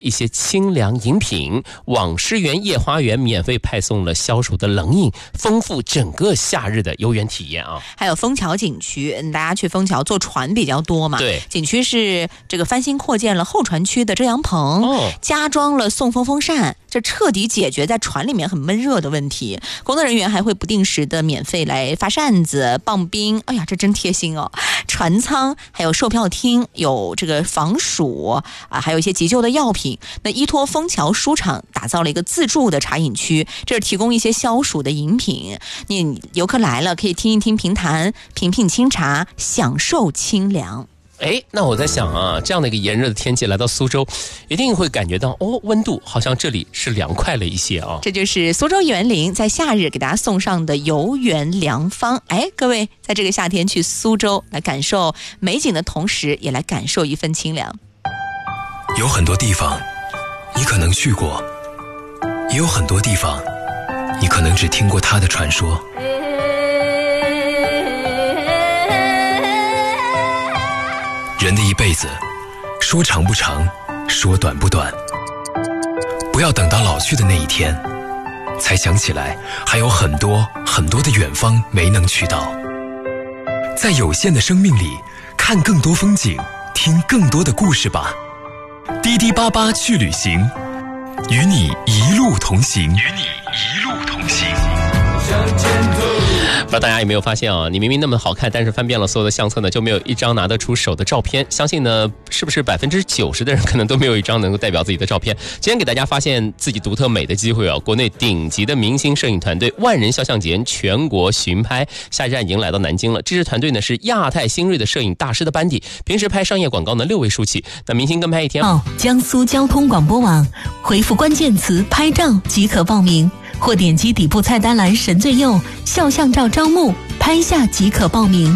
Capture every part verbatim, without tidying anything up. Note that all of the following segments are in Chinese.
一些清凉饮品，网师园夜花园免费派送了消暑的冷饮，丰富整个夏日的游园体验啊！ 还有枫桥景区，大家去枫桥坐船比较多嘛？ 对， 景区是这个翻新扩建了候船区的遮阳棚， 哦， 加装了送风风扇，这彻底解决在船里面很闷热的问题。工作人员还会不定时的免费来发扇子、棒冰，哎呀，这真贴心哦！船舱还有售票厅，有这个防暑啊，还有一些急救的药品。那依托枫桥书场打造了一个自助的茶饮区，这是提供一些消暑的饮品。你游客来了可以听一听评弹，品品清茶，享受清凉。 哎，那我在想啊，这样的一个炎热的天气来到苏州，一定会感觉到哦，温度好像这里是凉快了一些啊。 这就是苏州园林在夏日给大家送上的游园良方。哎，各位在这个夏天去苏州来感受美景的同时，也来感受一份清凉。 有很多地方你可能去过，也有很多地方你可能只听过它的传说。人的一辈子，说长不长，说短不短。不要等到老去的那一天，才想起来还有很多很多的远方没能去到。在有限的生命里，看更多风景，听更多的故事吧。滴滴八八去旅行，与你一路同行，与你一路同行。 不知道大家有没有发现啊？你明明那么好看，但是翻遍了所有的相册呢，就没有一张拿得出手的照片。相信呢，是不是百分之九十的人可能都没有一张能够代表自己的照片？今天给大家发现自己独特美的机会啊！国内顶级的明星摄影团队万人肖像节全国巡拍，下一站已经来到南京了。这支团队呢是亚太新锐的摄影大师的班底，平时拍商业广告呢六位数起。那明星跟拍一天哦，江苏交通广播网，回复关键词拍照即可报名。或点击底部菜单栏神最右肖像照招募，拍下即可报名。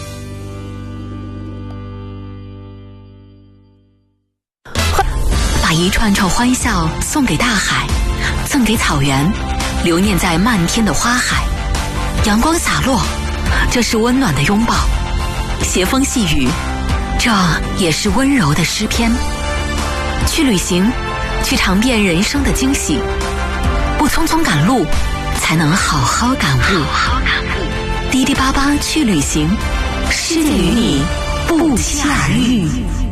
把一串串欢笑送给大海，赠给草原，留念在漫天的花海。阳光洒落，这是温暖的拥抱；斜风细雨，这也是温柔的诗篇。去旅行，去尝遍人生的惊喜。不匆匆赶路，才能好好感悟。好好感悟。滴滴八八去旅行，世界与你不期而遇。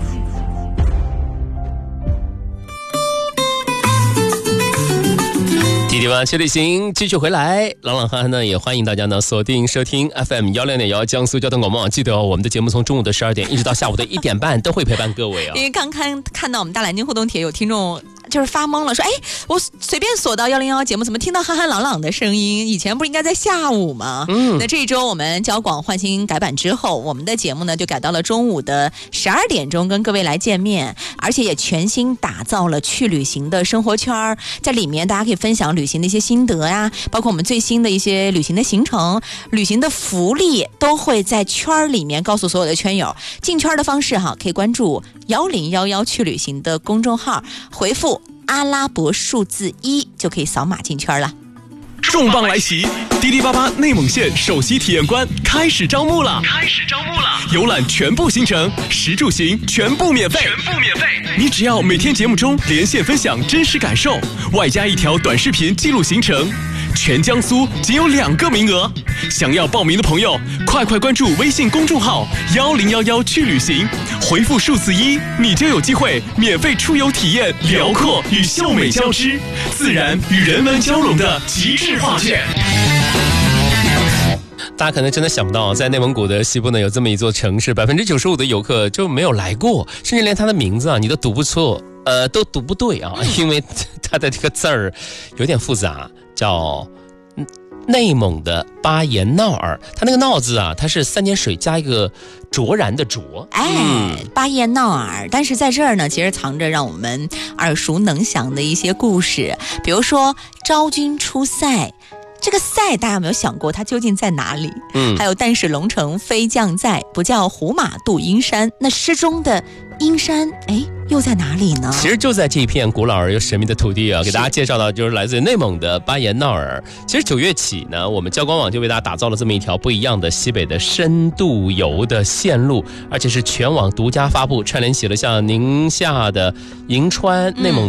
滴滴八八去旅行继续回来，朗朗憨憨呢也欢迎大家呢锁定收听 F M 幺六点幺江苏交通广播网。记得哦，我们的节目从中午的十二点一直到下午的一点半都会陪伴各位啊、哦。 因为刚看看到我们大南京互动帖有听众就是发懵了，说哎，我随便锁到幺零幺节目，怎么听到憨憨朗朗的声音？以前不是应该在下午吗？嗯，那这一周我们交广换新改版之后，我们的节目呢就改到了中午的十二点钟跟各位来见面，而且也全新打造了去旅行的生活圈，在里面大家可以分享旅行的一些心得呀，包括我们最新的一些旅行的行程、旅行的福利，都会在圈里面告诉所有的圈友。进圈的方式哈，可以关注幺零幺幺去旅行的公众号，回复阿拉伯数字一就可以扫码进圈了。 重磅来袭！滴滴八八内蒙县首席体验官开始招募了！开始招募了！游览全部行程，食住行全部免费，全部免费！你只要每天节目中连线分享真实感受，外加一条短视频记录行程，全江苏仅有两个名额。想要报名的朋友，快快关注微信公众号幺零幺幺去旅行，回复数字一，你就有机会免费出游体验辽阔与秀美交织、自然与人文交融的极致画卷。 大家可能真的想不到，在内蒙古的西部呢，有这么一座城市，百分之九十五的游客就没有来过，甚至连它的名字啊，你都读不错，呃，都读不对啊，因为它的这个字儿有点复杂，叫内蒙的巴彦淖尔。它那个淖字啊，它是三点水加一个卓然的卓， 哎，嗯、巴彦淖尔。但是在这儿呢，其实藏着让我们耳熟能详的一些故事，比如说昭君出塞。这个塞大家有没有想过它究竟在哪里？嗯，还有但使龙城飞将在，不教胡马度阴山。那诗中的阴山，哎，又在哪里呢？ 其实就在这一片古老而又神秘的土地啊，给大家介绍到就是来自内蒙的巴彦淖尔。其实九月起呢，我们交广网就为大家打造了这么一条不一样的西北的深度游的线路，而且是全网独家发布，串联起了像宁夏的银川、内蒙